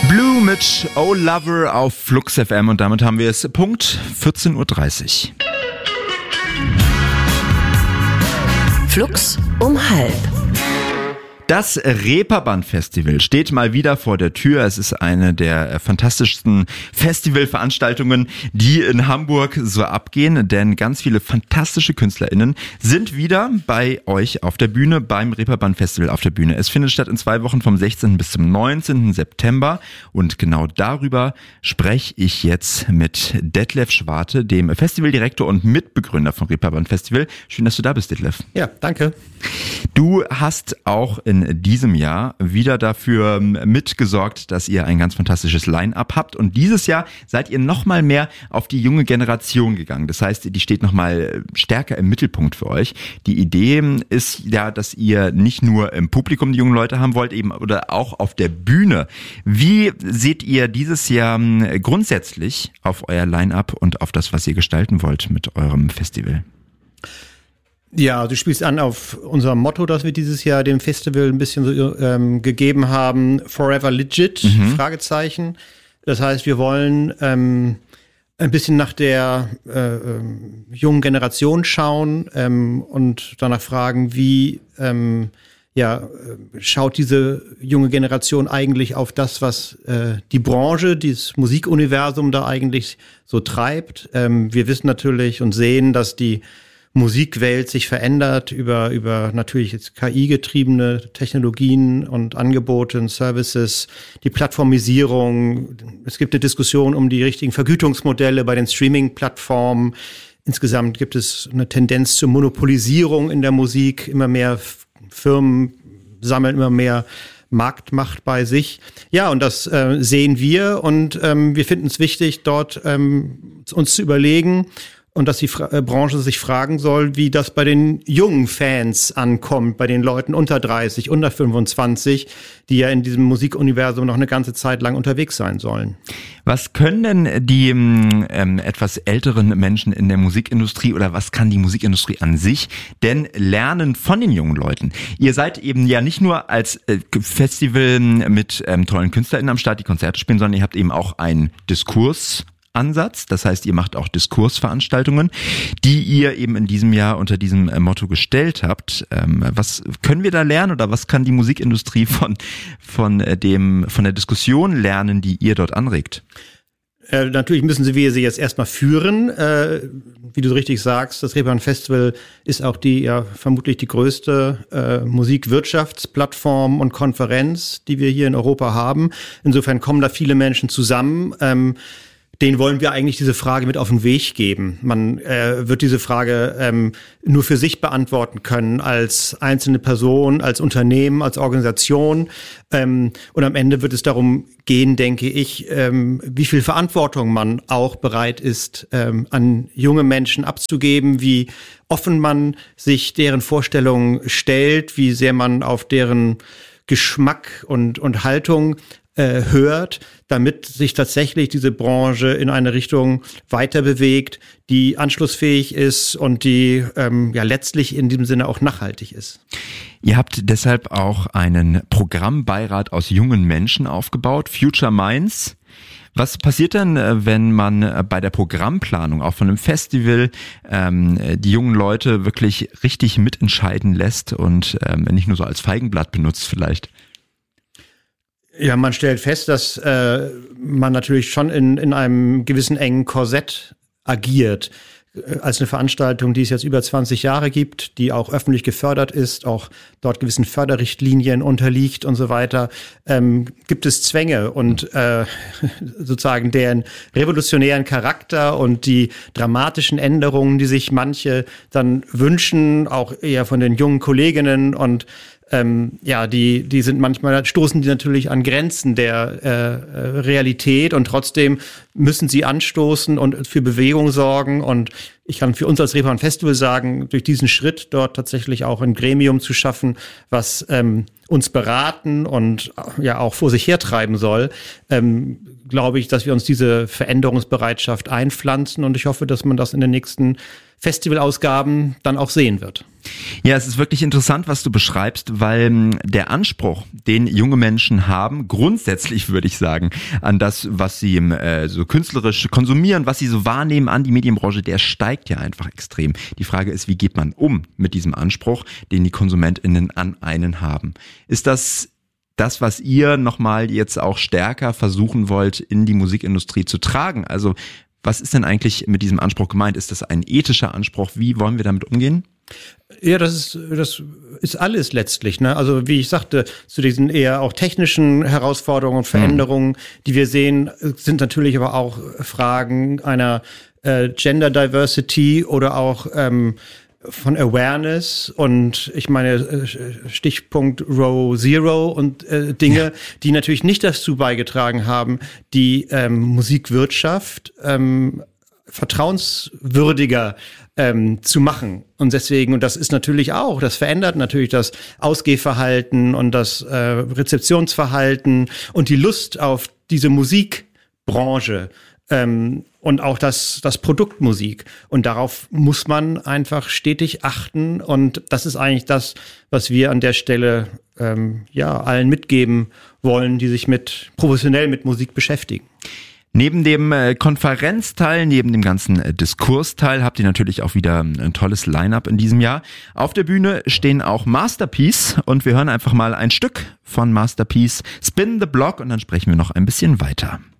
Blue mit Oh Lover auf Flux FM und damit haben wir es Punkt 14.30 Uhr. Flux um 12:30. Das Reeperbahn-Festival steht mal wieder vor der Tür. Es ist eine der fantastischsten Festivalveranstaltungen, die in Hamburg so abgehen, denn ganz viele fantastische KünstlerInnen sind wieder bei euch auf der Bühne, beim Reeperbahn-Festival auf der Bühne. Es findet statt in 2 Wochen vom 16. bis zum 19. September und genau darüber spreche ich jetzt mit Detlef Schwarte, dem Festivaldirektor und Mitbegründer vom Reeperbahn-Festival. Schön, dass du da bist, Detlef. Ja, danke. Du hast auch in diesem Jahr wieder dafür mitgesorgt, dass ihr ein ganz fantastisches Line-Up habt und dieses Jahr seid ihr noch mal mehr auf die junge Generation gegangen. Das heißt, die steht noch mal stärker im Mittelpunkt für euch. Die Idee ist ja, dass ihr nicht nur im Publikum die jungen Leute haben wollt, eben oder auch auf der Bühne. Wie seht ihr dieses Jahr grundsätzlich auf euer Line-Up und auf das, was ihr gestalten wollt mit eurem Festival? Ja, du spielst an auf unser Motto, das wir dieses Jahr dem Festival ein bisschen so gegeben haben, Forever Legit, Fragezeichen. Das heißt, wir wollen ein bisschen nach der jungen Generation schauen und danach fragen, wie schaut diese junge Generation eigentlich auf das, was die Branche, dieses Musikuniversum da eigentlich so treibt. Wir wissen natürlich und sehen, dass die Musikwelt sich verändert über natürlich jetzt KI-getriebene Technologien und Angebote und Services, die Plattformisierung. Es gibt eine Diskussion um die richtigen Vergütungsmodelle bei den Streaming-Plattformen. Insgesamt gibt es eine Tendenz zur Monopolisierung in der Musik. Immer mehr Firmen sammeln immer mehr Marktmacht bei sich. Ja, und das sehen wir und wir finden es wichtig, dort uns zu überlegen, und dass die Branche sich fragen soll, wie das bei den jungen Fans ankommt, bei den Leuten unter 30, unter 25, die ja in diesem Musikuniversum noch eine ganze Zeit lang unterwegs sein sollen. Was können denn die etwas älteren Menschen in der Musikindustrie oder was kann die Musikindustrie an sich denn lernen von den jungen Leuten? Ihr seid eben ja nicht nur als Festival mit tollen KünstlerInnen am Start, die Konzerte spielen, sondern ihr habt eben auch einen Ansatz. Das heißt, ihr macht auch Diskursveranstaltungen, die ihr eben in diesem Jahr unter diesem Motto gestellt habt. Was können wir da lernen oder was kann die Musikindustrie von der Diskussion lernen, die ihr dort anregt? Natürlich müssen wir sie jetzt erstmal führen. Wie du richtig sagst, das Reeperbahn Festival ist auch vermutlich die größte Musikwirtschaftsplattform und Konferenz, die wir hier in Europa haben. Insofern kommen da viele Menschen zusammen. Denen wollen wir eigentlich diese Frage mit auf den Weg geben. Man wird diese Frage nur für sich beantworten können, als einzelne Person, als Unternehmen, als Organisation. Und am Ende wird es darum gehen, denke ich, wie viel Verantwortung man auch bereit ist, an junge Menschen abzugeben, wie offen man sich deren Vorstellungen stellt, wie sehr man auf deren Geschmack und Haltung hört, damit sich tatsächlich diese Branche in eine Richtung weiter bewegt, die anschlussfähig ist und die letztlich in diesem Sinne auch nachhaltig ist. Ihr habt deshalb auch einen Programmbeirat aus jungen Menschen aufgebaut, Future Minds. Was passiert denn, wenn man bei der Programmplanung, auch von einem Festival, die jungen Leute wirklich richtig mitentscheiden lässt und nicht nur so als Feigenblatt benutzt vielleicht? Ja, man stellt fest, dass man natürlich schon in einem gewissen engen Korsett agiert. Als eine Veranstaltung, die es jetzt über 20 Jahre gibt, die auch öffentlich gefördert ist, auch dort gewissen Förderrichtlinien unterliegt und so weiter, gibt es Zwänge und sozusagen deren revolutionären Charakter und die dramatischen Änderungen, die sich manche dann wünschen, auch eher von den jungen Kolleginnen und die sind manchmal, stoßen die natürlich an Grenzen der Realität und trotzdem müssen sie anstoßen und für Bewegung sorgen. Und ich kann für uns als Reeperbahn Festival sagen, durch diesen Schritt dort tatsächlich auch ein Gremium zu schaffen, was uns beraten und ja auch vor sich hertreiben soll, glaube ich, dass wir uns diese Veränderungsbereitschaft einpflanzen und ich hoffe, dass man das in den nächsten Festivalausgaben dann auch sehen wird. Ja, es ist wirklich interessant, was du beschreibst, weil der Anspruch, den junge Menschen haben, grundsätzlich würde ich sagen, an das, was sie so künstlerisch konsumieren, was sie so wahrnehmen an die Medienbranche, der steigt ja einfach extrem. Die Frage ist, wie geht man um mit diesem Anspruch, den die KonsumentInnen an einen haben? Ist das, was ihr nochmal jetzt auch stärker versuchen wollt, in die Musikindustrie zu tragen? Also, was ist denn eigentlich mit diesem Anspruch gemeint? Ist das ein ethischer Anspruch? Wie wollen wir damit umgehen? Ja, das ist alles letztlich, ne? Also wie ich sagte, zu diesen eher auch technischen Herausforderungen und Veränderungen, die wir sehen, sind natürlich aber auch Fragen einer Gender Diversity oder auch von Awareness und ich meine Stichpunkt Row Zero und Dinge, die natürlich nicht dazu beigetragen haben, die Musikwirtschaft vertrauenswürdiger zu machen. Und deswegen, und das ist natürlich auch, das verändert natürlich das Ausgehverhalten und das Rezeptionsverhalten und die Lust auf diese Musikbranche und auch das Produkt Musik. Und darauf muss man einfach stetig achten. Und das ist eigentlich das, was wir an der Stelle allen mitgeben wollen, die sich professionell mit Musik beschäftigen. Neben dem Konferenzteil, neben dem ganzen Diskursteil habt ihr natürlich auch wieder ein tolles Line-up in diesem Jahr. Auf der Bühne stehen auch Masterpiece und wir hören einfach mal ein Stück von Masterpiece, Spin the Block, und dann sprechen wir noch ein bisschen weiter.